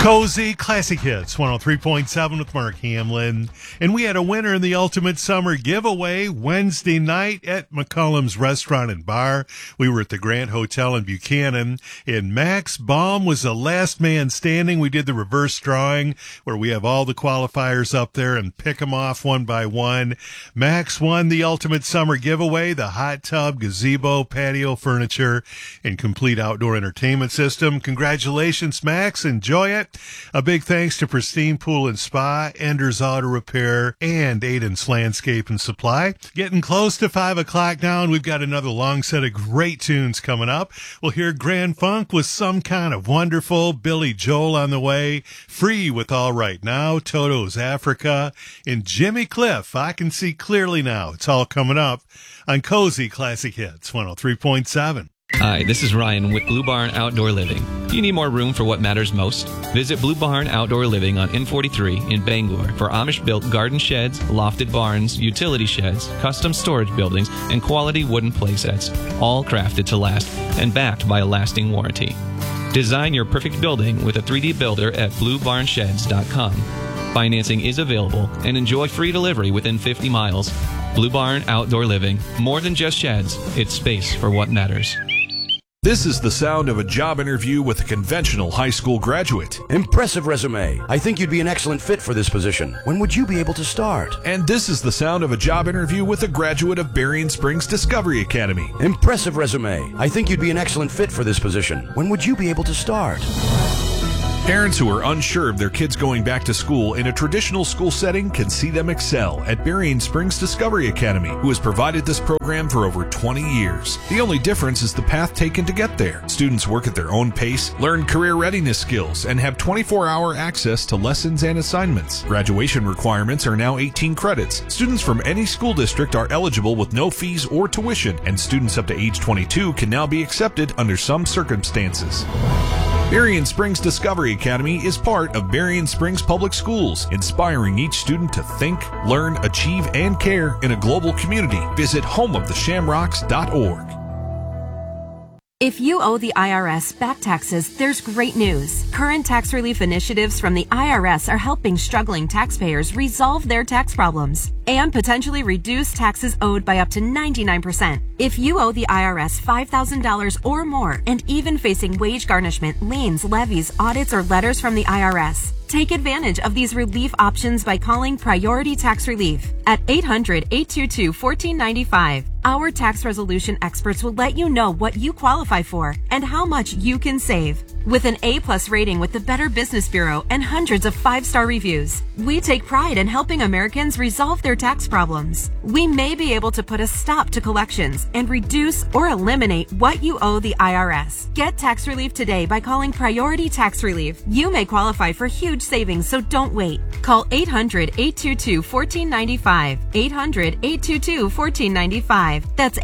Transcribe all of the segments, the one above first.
Cozy Classic Hits 103.7 with Mark Hamlin. And we had a winner in the Ultimate Summer Giveaway Wednesday night at McCullum's Restaurant and Bar. We were at the Grant Hotel in Buchanan, and Max Baum was the last man standing. We did the reverse drawing where we have all the qualifiers up there and pick them off one by one. Max won the Ultimate Summer Giveaway, the hot tub, gazebo, patio furniture, and complete outdoor entertainment system. Congratulations, Max. Enjoy it. A big thanks to Pristine Pool and Spa, Ender's Auto Repair, and Aiden's Landscape and Supply. Getting close to 5 o'clock now, and we've got another long set of great tunes coming up. We'll hear Grand Funk with Some Kind of Wonderful, Billy Joel on the way, Free with All Right Now, Toto's Africa, and Jimmy Cliff, I Can See Clearly Now. It's all coming up on Cozy Classic Hits 103.7. Hi, this is Ryan with Blue Barn Outdoor Living. Do you need more room for what matters most? Visit Blue Barn Outdoor Living on N43 in Bangor for Amish-built garden sheds, lofted barns, utility sheds, custom storage buildings, and quality wooden playsets, all crafted to last and backed by a lasting warranty. Design your perfect building with a 3D builder at BlueBarnSheds.com. Financing is available and enjoy free delivery within 50 miles. Blue Barn Outdoor Living. More than just sheds, it's space for what matters. This is the sound of a job interview with a conventional high school graduate. Impressive resume. I think you'd be an excellent fit for this position. When would you be able to start? And this is the sound of a job interview with a graduate of Berrien Springs Discovery Academy. Impressive resume. I think you'd be an excellent fit for this position. When would you be able to start? Parents who are unsure of their kids going back to school in a traditional school setting can see them excel at Berrien Springs Discovery Academy, who has provided this program for over 20 years. The only difference is the path taken to get there. Students work at their own pace, learn career readiness skills, and have 24-hour access to lessons and assignments. Graduation requirements are now 18 credits. Students from any school district are eligible with no fees or tuition, and students up to age 22 can now be accepted under some circumstances. Berrien Springs Discovery Academy is part of Berrien Springs Public Schools, inspiring each student to think, learn, achieve, and care in a global community. Visit homeoftheshamrocks.org. If you owe the IRS back taxes, there's great news. Current tax relief initiatives from the IRS are helping struggling taxpayers resolve their tax problems and potentially reduce taxes owed by up to 99%. If you owe the IRS $5,000 or more and even facing wage garnishment, liens, levies, audits, or letters from the IRS, take advantage of these relief options by calling Priority Tax Relief at 800-822-1495. Our tax resolution experts will let you know what you qualify for and how much you can save. With an A+ rating with the Better Business Bureau and hundreds of 5-star reviews, we take pride in helping Americans resolve their tax problems. We may be able to put a stop to collections and reduce or eliminate what you owe the IRS. Get tax relief today by calling Priority Tax Relief. You may qualify for huge savings, so don't wait. Call 800-822-1495. 800-822-1495. That's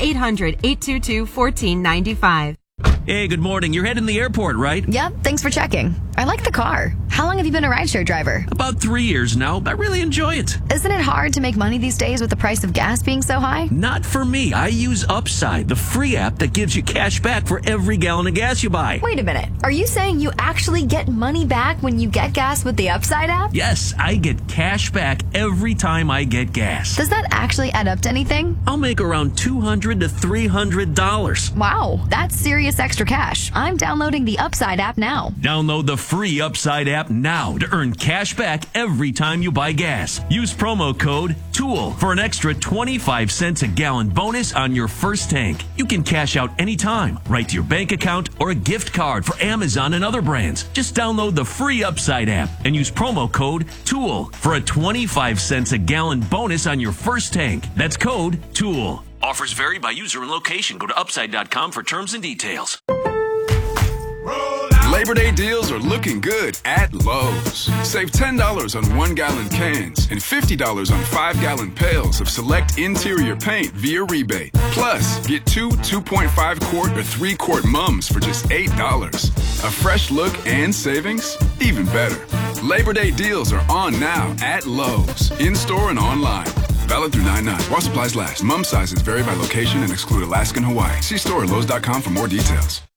800-822-1495. Hey, good morning. You're heading to the airport, right? Yep, thanks for checking. I like the car. How long have you been a rideshare driver? About 3 years now. I really enjoy it. Isn't it hard to make money these days with the price of gas being so high? Not for me. I use Upside, the free app that gives you cash back for every gallon of gas you buy. Wait a minute. Are you saying you actually get money back when you get gas with the Upside app? Yes, I get cash back every time I get gas. Does that actually add up to anything? I'll make around $200 to $300. Wow, that's serious extra cash. I'm downloading the Upside app now. Download the free Upside app now to earn cash back every time you buy gas. Use promo code TOOL for an extra 25 cents a gallon bonus on your first tank. You can cash out anytime, right to your bank account or a gift card for Amazon and other brands. Just download the free Upside app and use promo code TOOL for a 25 cents a gallon bonus on your first tank. That's code TOOL. Offers vary by user and location. Go to upside.com for terms and details. Labor Day deals are looking good at Lowe's. Save $10 on 1-gallon cans and $50 on 5-gallon pails of select interior paint via rebate. Plus, get 2 2.5-quart or 3-quart mums for just $8. A fresh look and savings? Even better. Labor Day deals are on now at Lowe's, in-store and online. Valid through 9/9. While supplies last. Mum sizes vary by location and exclude Alaska and Hawaii. See store at Lowe's.com for more details.